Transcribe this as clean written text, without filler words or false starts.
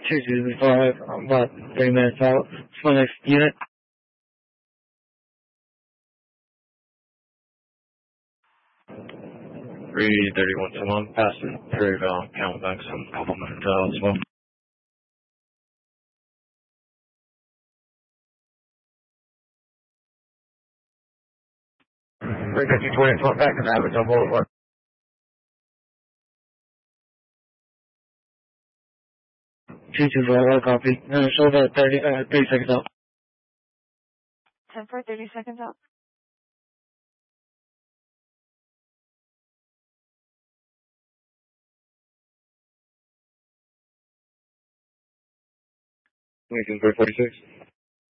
225, I'm about 3 minutes out for the next unit. 331 to 1, passing through count back some compliment as well. 350 20 back and average on board. 224, copy. Show about 30 seconds out. 10 for 30 seconds out. Lincoln 346.